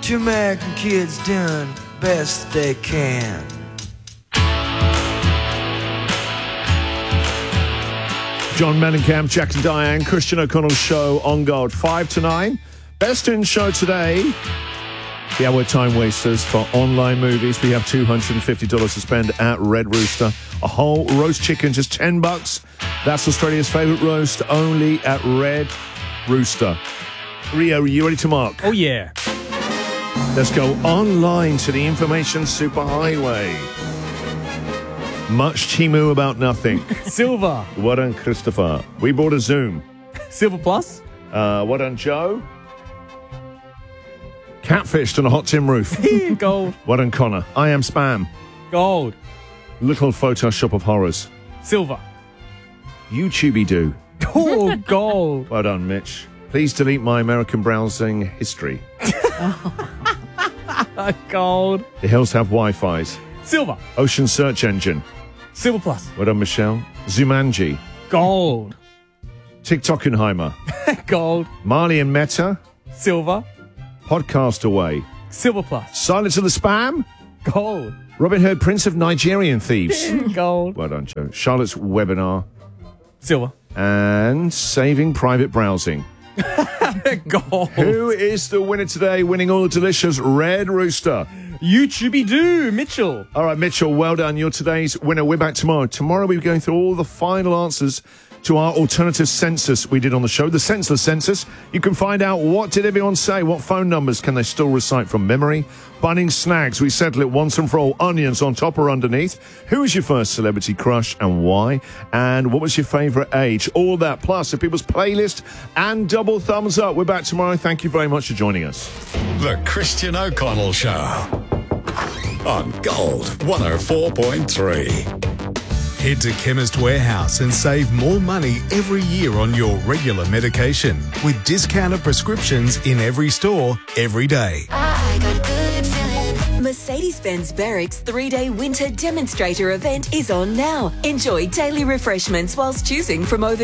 Jamaican kids doing best they can. John Mellencamp, Jack and Diane, Christian O'Connell Show on Gold, 5 to 9. Best in show today. Yeah, we're time wasters for online movies. We have $250 to spend at Red Rooster. A whole roast chicken, just $10. That's Australia's favourite roast, only at Red Rooster. Rio, are you ready to mark? Oh, yeah. Let's go online to the information superhighway. Much Timu about nothing. Silver. Well done, Christopher. We bought a Zoom. Silver Plus. Well done, Joe. Catfished on a hot tin roof. Gold. Well done, Connor. I am spam. Gold. Little Photoshop of horrors. Silver. YouTubey-doo. Oh, gold. Well done, Mitch. Please delete my American browsing history. Gold. The hills have Wi-Fi's. Silver. Ocean search engine. Silver Plus. Well done, Michelle. Zumanji. Gold. TikTokenheimer. Gold. Marley and Meta. Silver. Podcast Away. Silver Plus. Silence of the Spam. Gold. Robin Hood, Prince of Nigerian Thieves. Gold. Well done, Joe. Charlotte's Webinar. Silver. And Saving Private Browsing. Gold. Who is the winner today, winning all the delicious Red Rooster? YouTubey-doo, Mitchell. All right, Mitchell, well done. You're today's winner. We're back tomorrow. Tomorrow we're going through all the final answers to our alternative census we did on the show, the senseless census. You can find out what did everyone say, what phone numbers can they still recite from memory. Bunnings snags, we settle it once and for all. Onions on top or underneath. Who was your first celebrity crush and why? And what was your favourite age? All that plus the people's playlist and double thumbs up. We're back tomorrow. Thank you very much for joining us. The Christian O'Connell Show on Gold 104.3. Head to Chemist Warehouse and save more money every year on your regular medication with discounted prescriptions in every store, every day. I got a good feeling. Mercedes-Benz Berwick's 3-day winter demonstrator event is on now. Enjoy daily refreshments whilst choosing from over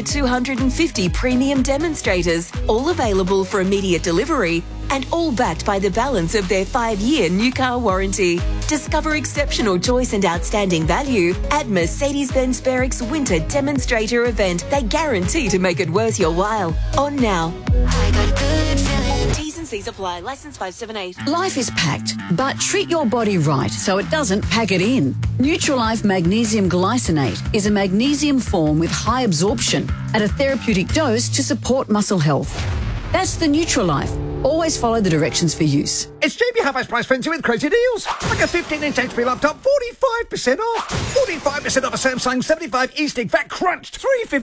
250 premium demonstrators, all available for immediate delivery and all backed by the balance of their 5-year new car warranty. Discover exceptional choice and outstanding value at Mercedes-Benz Berwick's winter demonstrator event. They guarantee to make it worth your while. On now. I got a good feeling. T's and C's apply. Licence 578. Life is packed, but treat your body right so it doesn't pack it in. Nutrilife Magnesium Glycinate is a magnesium form with high absorption at a therapeutic dose to support muscle health. That's the Nutrilife. Always follow the directions for use. It's JB Half-Price Price Frenzy with crazy deals. Like a 15-inch HP laptop, 45% off. 45% off a Samsung 75 E-Stick VAT crunched,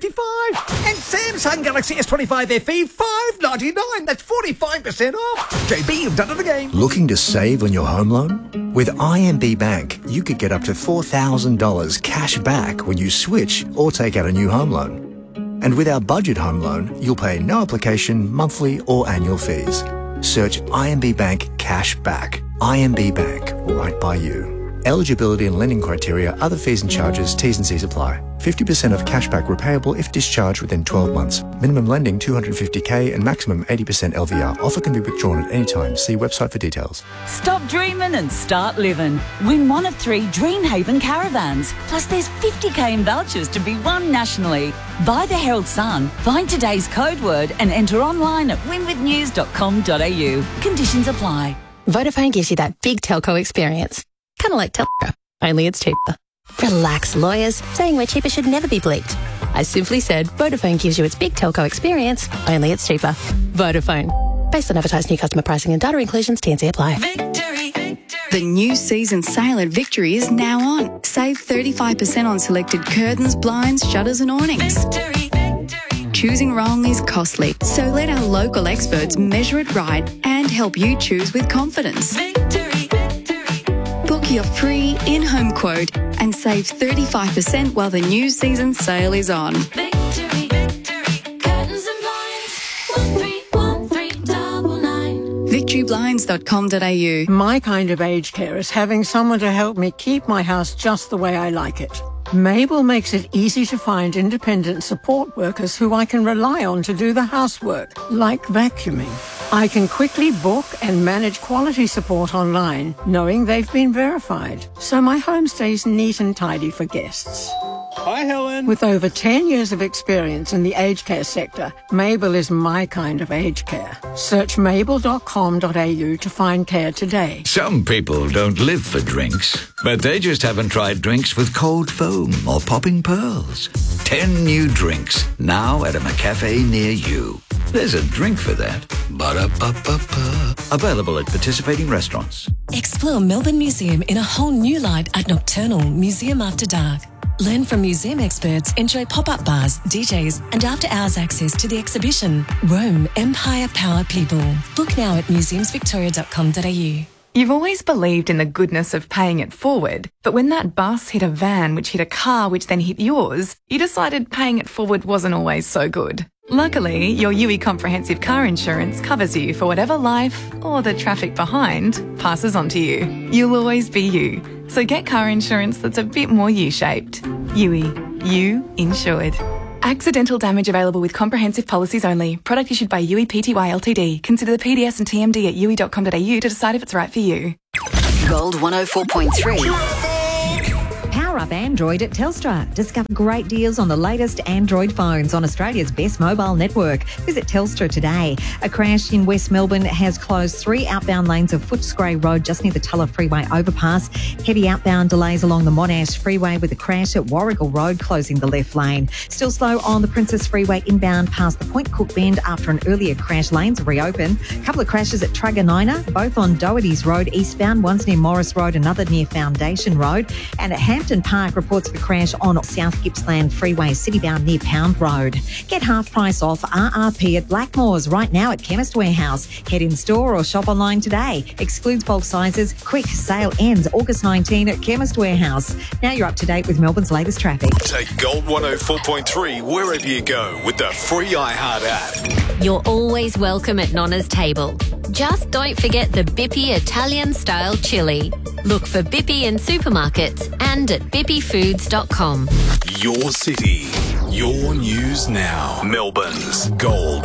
$355. And Samsung Galaxy S25 FE, $599. That's 45% off. JB, you've done it again. Looking to save on your home loan? With IMB Bank, you could get up to $4,000 cash back when you switch or take out a new home loan. And with our budget home loan, you'll pay no application, monthly or annual fees. Search IMB Bank Cash Back. IMB Bank, right by you. Eligibility and lending criteria, other fees and charges, T's and C's apply. 50% of cashback repayable if discharged within 12 months. Minimum lending $250K and maximum 80% LVR. Offer can be withdrawn at any time. See website for details. Stop dreaming and start living. Win one of 3 Dreamhaven caravans. Plus there's 50K in vouchers to be won nationally. Buy the Herald Sun, find today's code word and enter online at winwithnews.com.au. Conditions apply. Vodafone gives you that big telco experience. Kind of like Telstra, only it's cheaper. Relax, lawyers. Saying we're cheaper should never be bleeped. I simply said Vodafone gives you its big telco experience, only it's cheaper. Vodafone. Based on advertised new customer pricing and data inclusions, T&C apply. Victory. The new season sale at Victory is now on. Save 35% on selected curtains, blinds, shutters and awnings. Victory. Choosing wrong is costly, so let our local experts measure it right and help you choose with confidence. Victory. Book your free in-home quote and save 35% while the new season sale is on. Victory. Curtains and blinds. 131399. Victoryblinds.com.au. My kind of aged care is having someone to help me keep my house just the way I like it. Mabel makes it easy to find independent support workers who I can rely on to do the housework, like vacuuming. I can quickly book and manage quality support online, knowing they've been verified, so my home stays neat and tidy for guests. Hi, Helen. With over 10 years of experience in the aged care sector, Mabel is my kind of aged care. Search mabel.com.au to find care today. Some people don't live for drinks, but they just haven't tried drinks with cold foam or popping pearls. 10 new drinks, now at a McCafe near you. There's a drink for that. Ba-da-ba-ba-ba. Available at participating restaurants. Explore Melbourne Museum in a whole new light at Nocturnal Museum After Dark. Learn from museum experts, enjoy pop-up bars, DJs and after-hours access to the exhibition Rome, Empire, Power, People. Book now at museumsvictoria.com.au. You've always believed in the goodness of paying it forward, but when that bus hit a van which hit a car which then hit yours, you decided paying it forward wasn't always so good. Luckily, your UE Comprehensive Car Insurance covers you for whatever life, or the traffic behind, passes on to you. You'll always be you, so get car insurance that's a bit more U-shaped. UE. You insured. Accidental damage available with comprehensive policies only. Product issued by UE Pty Ltd. Consider the PDS and TMD at UE.com.au to decide if it's right for you. Gold 104.3. Power up Android at Telstra. Discover great deals on the latest Android phones on Australia's best mobile network. Visit Telstra today. A crash in West Melbourne has closed 3 outbound lanes of Footscray Road just near the Tulla Freeway overpass. Heavy outbound delays along the Monash Freeway with a crash at Warrigal Road closing the left lane. Still slow on the Princess Freeway inbound past the Point Cook Bend after an earlier crash. Lanes have reopened. A couple of crashes at Truganina, both on Doherty's Road eastbound. One's near Morris Road, another near Foundation Road. And at Hampton Park, reports of a crash on South Gippsland Freeway, citybound near Pound Road. Get half price off RRP at Blackmores right now at Chemist Warehouse. Head in store or shop online today. Excludes bulk sizes. Quick sale ends August 19 at Chemist Warehouse. Now you're up to date with Melbourne's latest traffic. Take Gold 104.3 wherever you go with the free iHeart app. You're always welcome at Nonna's table. Just don't forget the Bippy Italian-style chili. Look for Bippy in supermarkets and at bippyfoods.com. Your city, your news now. Melbourne's Gold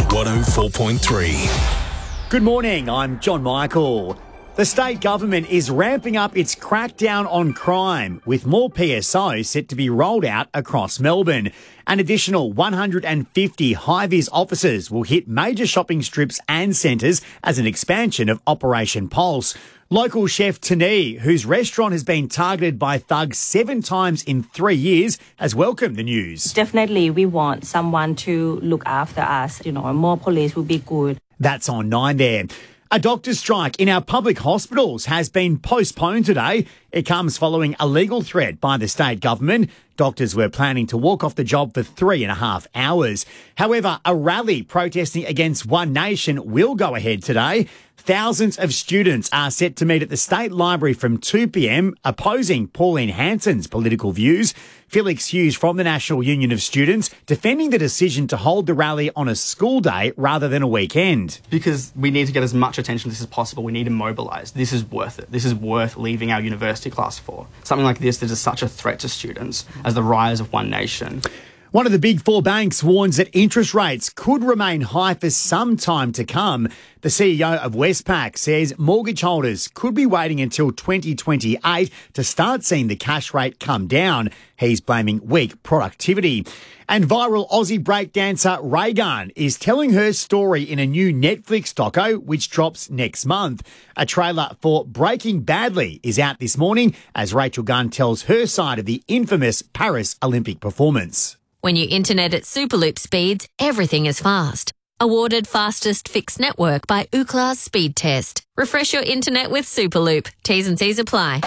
104.3. Good morning, I'm John Michael. The state government is ramping up its crackdown on crime, with more PSO set to be rolled out across Melbourne. An additional 150 high-vis officers will hit major shopping strips and centres as an expansion of Operation Pulse. Local chef Tani, whose restaurant has been targeted by thugs 7 times in 3 years, has welcomed the news. Definitely, we want someone to look after us. More police would be good. That's on 9 there. A doctor's strike in our public hospitals has been postponed today. It comes following a legal threat by the state government. Doctors were planning to walk off the job for 3.5 hours. However, a rally protesting against One Nation will go ahead today. Thousands of students are set to meet at the State Library from 2 p.m, opposing Pauline Hanson's political views. Felix Hughes from the National Union of Students defending the decision to hold the rally on a school day rather than a weekend. Because we need to get as much attention as possible. We need to mobilise. This is worth it. This is worth leaving our university class for. Something like this that is such a threat to students as the rise of One Nation. One of the big 4 banks warns that interest rates could remain high for some time to come. The CEO of Westpac says mortgage holders could be waiting until 2028 to start seeing the cash rate come down. He's blaming weak productivity. And viral Aussie breakdancer Reagan is telling her story in a new Netflix doco, which drops next month. A trailer for Breaking Badly is out this morning as Rachel Gunn tells her side of the infamous Paris Olympic performance. When you internet at Superloop speeds, everything is fast. Awarded fastest fixed network by Ookla's Speed Test. Refresh your internet with Superloop. T's and C's apply.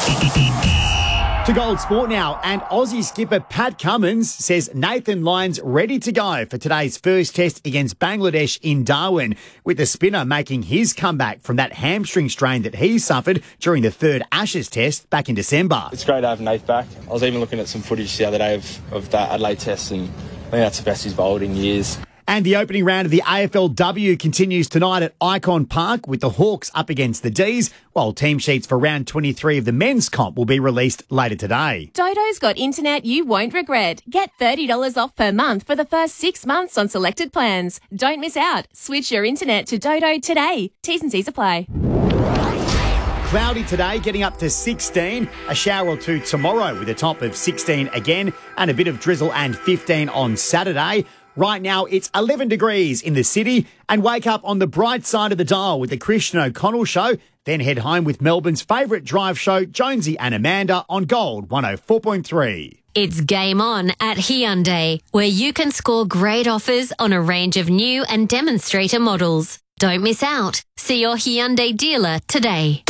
To Gold Sport now, and Aussie skipper Pat Cummins says Nathan Lyon's ready to go for today's first test against Bangladesh in Darwin, with the spinner making his comeback from that hamstring strain that he suffered during the 3rd Ashes test back in December. It's great to have Nath back. I was even looking at some footage the other day of that Adelaide test, and I think that's the best he's bowled in years. And the opening round of the AFLW continues tonight at Icon Park with the Hawks up against the D's, while team sheets for round 23 of the men's comp will be released later today. Dodo's got internet you won't regret. Get $30 off per month for the first 6 months on selected plans. Don't miss out. Switch your internet to Dodo today. T's and C's apply. Cloudy today, getting up to 16. A shower or two tomorrow with a top of 16 again, and a bit of drizzle and 15 on Saturday. Right now, it's 11 degrees in the city, and wake up on the bright side of the dial with the Christian O'Connell Show. Then head home with Melbourne's favourite drive show, Jonesy and Amanda, on Gold 104.3. It's game on at Hyundai, where you can score great offers on a range of new and demonstrator models. Don't miss out. See your Hyundai dealer today.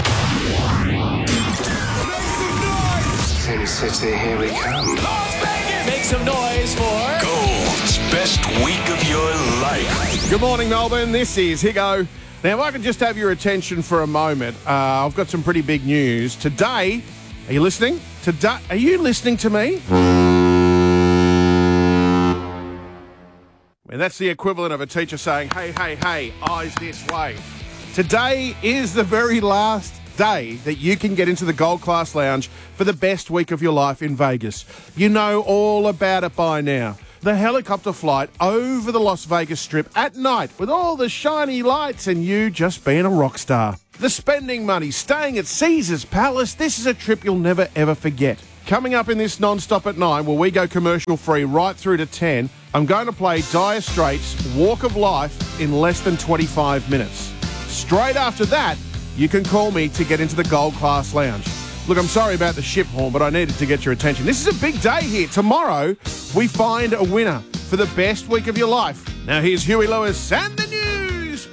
Sin City, here we come. Make some noise for Gold's best week of your life. Good morning, Melbourne. This is Higo. Now, if I can just have your attention for a moment, I've got some pretty big news. Today, are you listening? Today, are you listening to me? Well, that's the equivalent of a teacher saying, hey, hey, hey, eyes this way. Today is the very last day that you can get into the Gold Class Lounge for the best week of your life in Vegas. You know all about it by now. The helicopter flight over the Las Vegas Strip at night with all the shiny lights and you just being a rock star. The spending money, staying at Caesar's Palace. This is a trip you'll never, ever forget. Coming up in this non-stop at 9, where we go commercial-free right through to 10, I'm going to play Dire Straits' Walk of Life in less than 25 minutes. Straight after that, you can call me to get into the Gold Class Lounge. Look, I'm sorry about the ship horn, but I needed to get your attention. This is a big day here. Tomorrow, we find a winner for the best week of your life. Now, here's Huey Lewis and the News.